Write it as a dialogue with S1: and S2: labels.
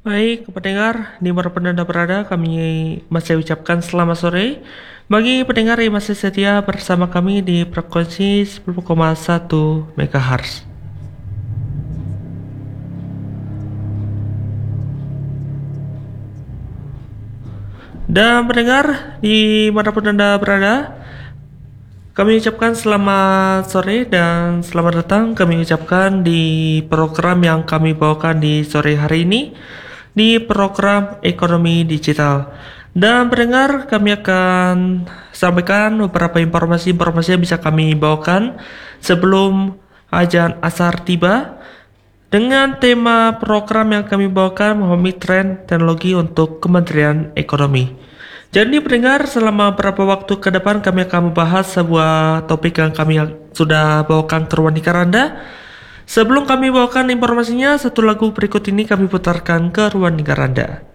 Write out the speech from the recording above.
S1: Baik, pendengar, dimanapun Anda berada, kami masih ucapkan selamat sore. Bagi pendengar yang masih setia bersama kami di frekuensi 10,1 MHz. Dan pendengar, dimanapun Anda berada, kami ucapkan selamat sore dan selamat datang kami ucapkan di program yang kami bawakan di sore hari ini, di program Ekonomi Digital. Dan pendengar, kami akan sampaikan beberapa informasi-informasi yang bisa kami bawakan sebelum azan asar tiba, dengan tema program yang kami bawakan memahami tren teknologi untuk Kementerian Ekonomi. Jadi pendengar, selama beberapa waktu ke depan kami akan membahas sebuah topik yang kami sudah bawakan ke ruang lingkar Anda. Sebelum kami bawakan informasinya, satu lagu berikut ini kami putarkan ke ruang lingkar Anda.